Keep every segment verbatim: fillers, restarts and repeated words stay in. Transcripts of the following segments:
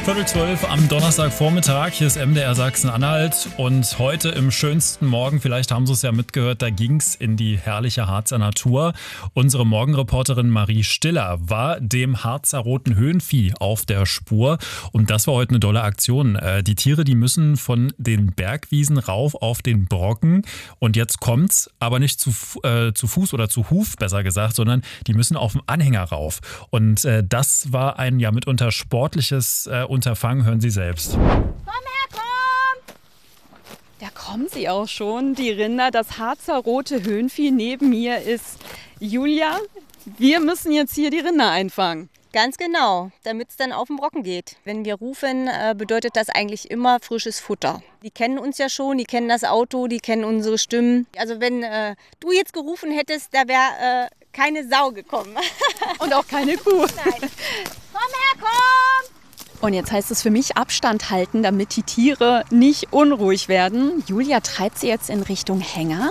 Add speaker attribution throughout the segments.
Speaker 1: Viertel zwölf am Donnerstagvormittag. Hier ist M D R Sachsen-Anhalt und heute im schönsten Morgen, vielleicht haben Sie es ja mitgehört, da ging es in die herrliche Harzer Natur. Unsere Morgenreporterin Marie Stiller war dem Harzer roten Höhenvieh auf der Spur und das war heute eine tolle Aktion. Die Tiere, die müssen von den Bergwiesen rauf auf den Brocken und jetzt kommt's, aber nicht zu, äh, zu Fuß oder zu Huf, besser gesagt, sondern die müssen auf den Anhänger rauf. Und äh, das war ein ja mitunter sportliches äh, Unterfangen, hören Sie selbst.
Speaker 2: Komm her, komm! Da kommen sie auch schon, die Rinder, das Harzer rote Höhenvieh. Neben mir ist Julia. Wir müssen jetzt hier die Rinder einfangen.
Speaker 3: Ganz genau, damit es dann auf den Brocken geht. Wenn wir rufen, bedeutet das eigentlich immer frisches Futter. Die kennen uns ja schon, die kennen das Auto, die kennen unsere Stimmen. Also wenn äh, du jetzt gerufen hättest, da wäre äh, keine Sau gekommen.
Speaker 2: Und auch keine Kuh.
Speaker 3: Nein. Komm her, komm!
Speaker 2: Und jetzt heißt es für mich Abstand halten, damit die Tiere nicht unruhig werden. Julia treibt sie jetzt in Richtung Hänger.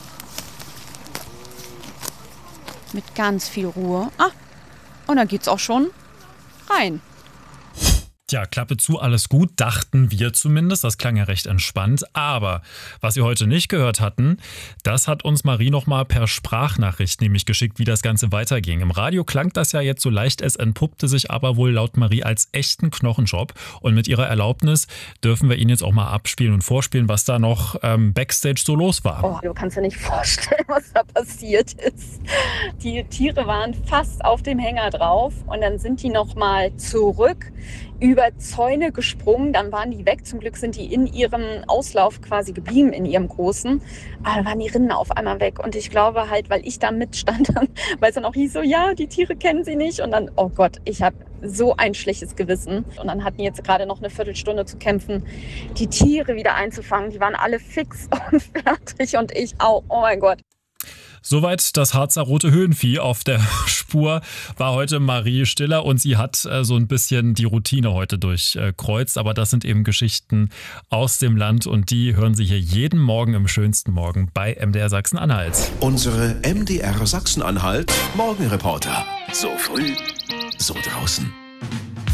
Speaker 2: Mit ganz viel Ruhe. Ah, und dann geht's auch schon rein.
Speaker 1: Tja, Klappe zu, alles gut, dachten wir zumindest. Das klang ja recht entspannt. Aber was Sie heute nicht gehört hatten, das hat uns Marie nochmal per Sprachnachricht nämlich geschickt, wie das Ganze weiterging. Im Radio klang das ja jetzt so leicht, es entpuppte sich aber wohl laut Marie als echten Knochenjob. Und mit ihrer Erlaubnis dürfen wir Ihnen jetzt auch mal abspielen und vorspielen, was da noch ähm, Backstage so los war.
Speaker 4: Oh, du kannst dir nicht vorstellen, was da passiert ist. Die Tiere waren fast auf dem Hänger drauf und dann sind die nochmal zurück über Zäune gesprungen, dann waren die weg. Zum Glück sind die in ihrem Auslauf quasi geblieben, in ihrem großen. Aber dann waren die Rinder auf einmal weg. Und ich glaube halt, weil ich da mitstand, weil es dann auch hieß so, ja, die Tiere kennen sie nicht. Und dann, oh Gott, ich habe so ein schlechtes Gewissen. Und dann hatten die jetzt gerade noch eine Viertelstunde zu kämpfen, die Tiere wieder einzufangen. Die waren alle fix und fertig und ich auch. Oh mein Gott.
Speaker 1: Soweit das Harzer rote Höhenvieh. Auf der Spur war heute Marie Stiller und sie hat äh, so ein bisschen die Routine heute durchkreuzt. Aber das sind eben Geschichten aus dem Land und die hören Sie hier jeden Morgen im schönsten Morgen bei M D R Sachsen-Anhalt.
Speaker 5: Unsere M D R Sachsen-Anhalt Morgenreporter. So früh, so draußen.